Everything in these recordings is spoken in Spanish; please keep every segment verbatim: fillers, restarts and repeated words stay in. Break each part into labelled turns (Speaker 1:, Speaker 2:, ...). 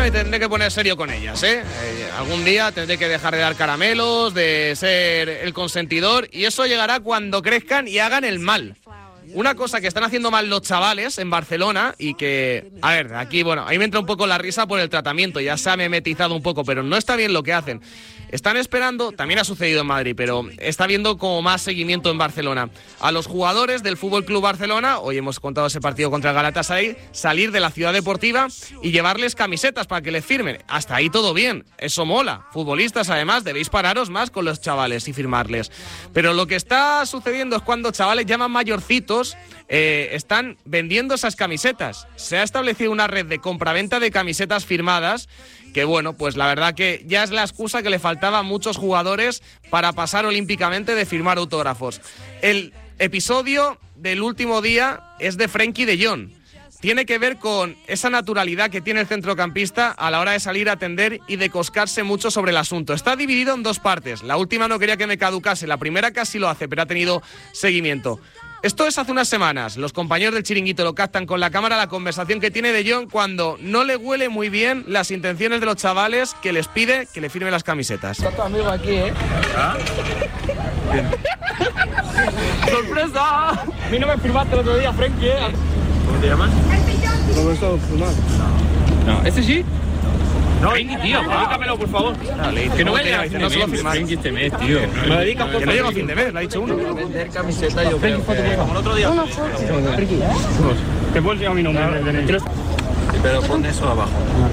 Speaker 1: me tendré que poner serio con ellas, ¿eh? eh algún día tendré que dejar de dar caramelos, de ser el consentidor, y eso llegará cuando crezcan y hagan el mal. Una cosa que están haciendo mal los chavales en Barcelona y que, a ver, aquí, bueno, ahí me entra un poco la risa por el tratamiento, ya se ha memetizado un poco, pero no está bien lo que hacen. Están esperando, también ha sucedido en Madrid, pero está habiendo como más seguimiento en Barcelona. A los jugadores del F C Barcelona, hoy hemos contado ese partido contra el Galatasaray, salir de la ciudad deportiva y llevarles camisetas para que les firmen. Hasta ahí todo bien, eso mola. Futbolistas, además, debéis pararos más con los chavales y firmarles. Pero lo que está sucediendo es cuando chavales llaman mayorcitos, eh, están vendiendo esas camisetas. Se ha establecido una red de compraventa de camisetas firmadas que, bueno, pues la verdad que ya es la excusa que le faltaba a muchos jugadores para pasar olímpicamente de firmar autógrafos. El episodio del último día es de Frenkie de Jong. Tiene que ver con esa naturalidad que tiene el centrocampista a la hora de salir a atender y de coscarse mucho sobre el asunto. Está dividido en dos partes. La última no quería que me caducase, la primera casi lo hace, pero ha tenido seguimiento. Esto es hace unas semanas. Los compañeros del Chiringuito lo captan con la cámara, la conversación que tiene de Jong cuando no le huele muy bien las intenciones de los chavales que les pide que le firmen las camisetas.
Speaker 2: Está tu amigo aquí, ¿eh?
Speaker 3: ¿Ah?
Speaker 2: ¡Sorpresa! A mí no me firmaste el otro día, Frenkie, ¿eh?
Speaker 3: ¿Cómo te llamas?
Speaker 2: No me he estado firmando.
Speaker 3: No.
Speaker 2: ¿Este sí?
Speaker 3: No,
Speaker 2: Frenkie, tío, dedícamelo, por favor.
Speaker 1: No, le dice,
Speaker 2: que no
Speaker 1: ¿cómo
Speaker 2: me
Speaker 1: te llamas? Dice, no solo firmar.
Speaker 3: Frenkie este mes, tío.
Speaker 2: Me lo dedicas, por
Speaker 1: Que no llega a fin de mes, lo ha dicho uno.
Speaker 3: Vender camiseta yo creo que...
Speaker 2: Como el otro día.
Speaker 4: Una foto.
Speaker 2: Te puedo enseñar mi nombre.
Speaker 3: Pero pon eso abajo.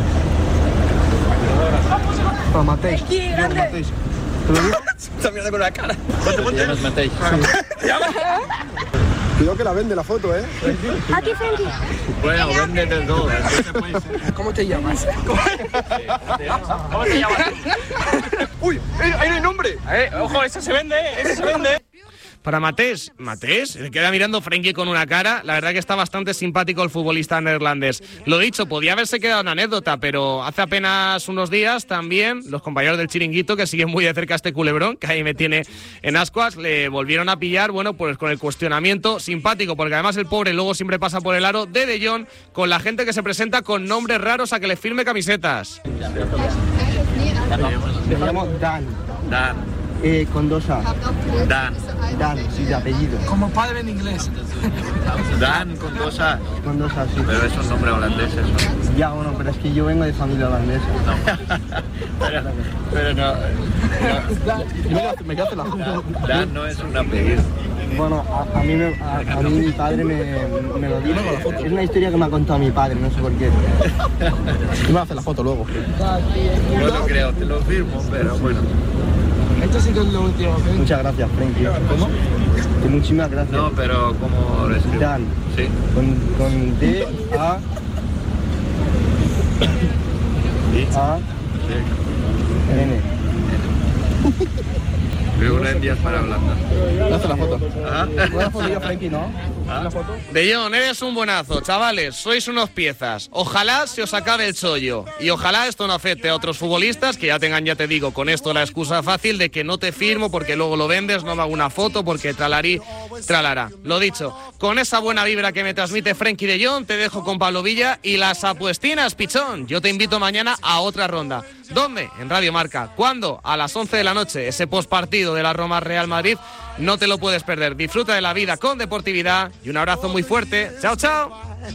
Speaker 2: Para Mateix. Mateix. ¿Te lo digo?
Speaker 3: Esa mierda con la cara. ¿Cuánto te llamas, Mateix?
Speaker 2: Cuidado que la vende la foto, ¿eh?
Speaker 4: Aquí, Frenkie.
Speaker 3: Bueno, vende del todo.
Speaker 2: ¿Cómo te llamas?
Speaker 3: ¿Cómo te llamas?
Speaker 2: ¡Uy! ¡Ahí no hay nombre! Eh, ojo, ese se vende, ¿eh? Ese se vende.
Speaker 1: Para Mateix, Mateix, se queda mirando Frenkie con una cara. La verdad que está bastante simpático el futbolista neerlandés. Lo dicho, podía haberse quedado una anécdota, pero hace apenas unos días también los compañeros del Chiringuito, que siguen muy de cerca a este culebrón, que ahí me tiene en ascuas, le volvieron a pillar, bueno, pues con el cuestionamiento simpático, porque además el pobre luego siempre pasa por el aro de De Jong con la gente que se presenta con nombres raros a que le firme camisetas.
Speaker 5: Me llamo Dan.
Speaker 3: Dan.
Speaker 5: Eh, con dos A.
Speaker 3: Dan.
Speaker 5: Dan, sí, de apellido.
Speaker 2: Como padre en inglés.
Speaker 3: Dan con dos A.
Speaker 5: Con dos A, sí.
Speaker 3: Pero es un nombre holandés eso.
Speaker 5: Ya, bueno, pero es que yo vengo de familia holandesa.
Speaker 3: pero, pero no, no.
Speaker 5: Me quedo la foto.
Speaker 3: Dan no es un apellido.
Speaker 5: Bueno, a, a, mí me, a, a mí mi padre me, me lo dijo. Es una historia que me ha contado mi padre, no sé por qué.
Speaker 2: Y me hace la foto luego.
Speaker 3: No lo creo, te lo firmo, pero bueno.
Speaker 2: Esto sí que es lo último.
Speaker 5: Muchas gracias, Frenkie. ¿Cómo? Que muchísimas gracias.
Speaker 3: No, pero ¿cómo lo escribo?
Speaker 5: Dan.
Speaker 3: Sí.
Speaker 5: Con, con D, A...
Speaker 3: ¿Sí?
Speaker 5: A...
Speaker 3: Sí.
Speaker 5: N.
Speaker 3: Veo una en días para Holanda.
Speaker 2: Me hace la foto.
Speaker 3: ¿Ah?
Speaker 5: Una foto yo, Frenkie, ¿no?
Speaker 2: ¿La foto?
Speaker 1: De Jong, eres un buenazo, chavales, sois unos piezas. Ojalá se os acabe el chollo. Y ojalá esto no afecte a otros futbolistas que ya tengan, ya te digo, con esto la excusa fácil de que no te firmo porque luego lo vendes, no me hago una foto porque tralarí, tralará. Lo dicho, con esa buena vibra que me transmite Frenkie de Jong, te dejo con Pablo Villa y las apuestinas, pichón. Yo te invito mañana a otra ronda. ¿Dónde? En Radio Marca. ¿Cuándo? A las once de la noche, ese postpartido de la Roma Real Madrid. No te lo puedes perder. Disfruta de la vida con deportividad y un abrazo muy fuerte. Chao, chao.